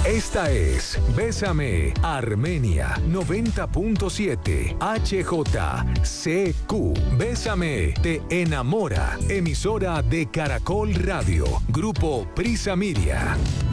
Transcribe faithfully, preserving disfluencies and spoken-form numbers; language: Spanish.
Esta es Bésame Armenia noventa punto siete H J C Q. Bésame te enamora. Emisora de Caracol Radio. Grupo Prisa Media.